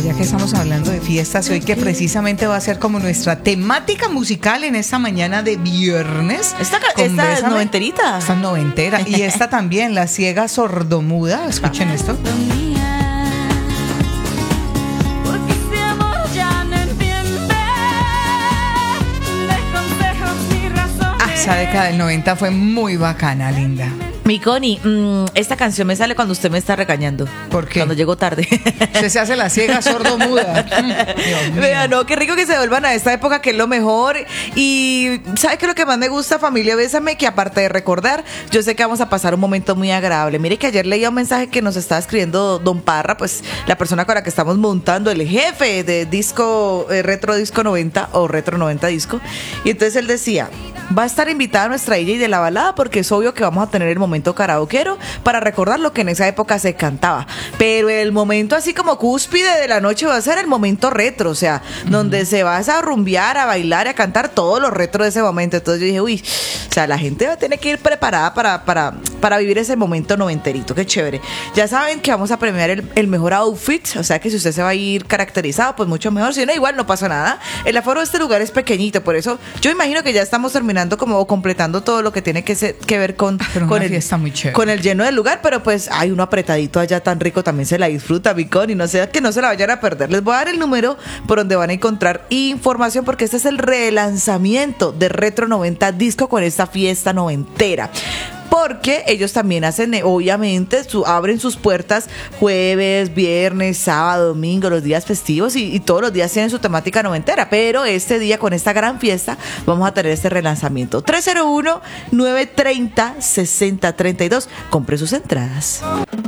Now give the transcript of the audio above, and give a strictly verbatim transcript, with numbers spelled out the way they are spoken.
ya que estamos hablando de fiestas, hoy que precisamente va a ser como nuestra temática musical en esta mañana de viernes. Esta, esta es noventerita. Esta es noventera. Y esta también, La Ciega Sordomuda. Escuchen esto. Ah, esa década del noventa fue muy bacana, linda. Mi Connie, mmm, esta canción me sale cuando usted me está regañando. ¿Por qué? Cuando llego tarde. Usted se hace la ciega sordomuda. Vea, no, qué rico que se vuelvan a esta época, que es lo mejor. Y ¿sabe qué es lo que más me gusta, familia Bésame? Que aparte de recordar, yo sé que vamos a pasar un momento muy agradable. Mire que ayer leía un mensaje que nos estaba escribiendo Don Parra, pues la persona con la que estamos montando, el jefe de disco, eh, Retro Disco noventa o Retro noventa Disco. Y entonces él decía, va a estar invitada nuestra D J de la balada porque es obvio que vamos a tener el momento karaokeero para recordar lo que en esa época se cantaba, pero el momento así como cúspide de la noche va a ser el momento retro, o sea, uh-huh. donde se va a rumbear, a bailar y a cantar todos los retros de ese momento. Entonces yo dije, uy, o sea, la gente va a tener que ir preparada para, para, para vivir ese momento noventerito, qué chévere. Ya saben que vamos a premiar el, el mejor outfit, o sea que si usted se va a ir caracterizado, pues mucho mejor, si no, igual no pasa nada. El aforo de este lugar es pequeñito, por eso yo imagino que ya estamos terminando como completando todo lo que tiene que, ser, que ver con, con el Está muy chévere. Con el lleno del lugar, pero pues hay uno apretadito allá tan rico, también se la disfruta, Vicón, y no sé, que no se la vayan a perder. Les voy a dar el número por donde van a encontrar información, porque este es el relanzamiento de Retro noventa Disco con esta fiesta noventera. Porque ellos también hacen, obviamente, su, abren sus puertas jueves, viernes, sábado, domingo, los días festivos y, y todos los días tienen su temática noventera. Pero este día, con esta gran fiesta, vamos a tener este relanzamiento. tres cero uno, nueve tres cero, seis cero tres dos. Compre sus entradas.